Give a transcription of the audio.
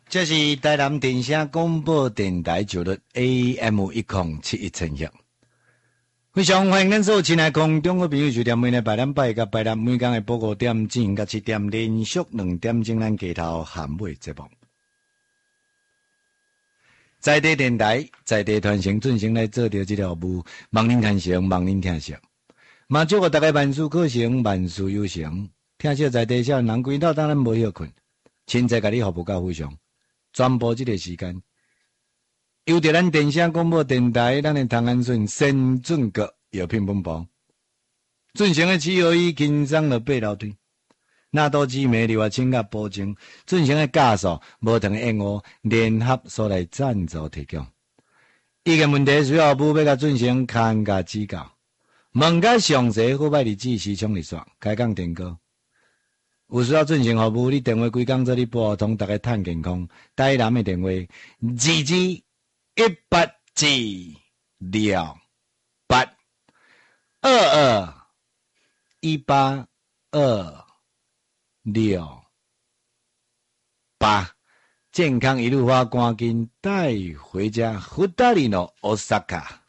这是台南电声广播电台九律 AM1071千赫。非常欢迎咱所有亲爱空中的朋友，就踮每日拜咱拜甲拜咱每天的报5点钟甲7点，连续2点钟咱街头喊尾节目。在地电台，在地传承准成来做着这条务，望您听成，望您听成。嘛祝福大家万事可成，万事有成。听说在地少人规头当然无休困，亲自甲你服务到非常。全部这个时间，由着咱电声广播电台，咱的唐安顺先准阁药品本部，准成的起号以轻松了8楼梯，那多姊妹另外请甲保证，准成的驾驶无同的延误，联合所来赞助提供。意见问题需要不要甲准成看甲指教，问甲详细好歹日子时常日线，开讲电歌。有需要准成服务，你电话几工做你拨通，大家探健康。台南的电话221828，健康一路发，赶紧带回家。福达里诺奥萨卡。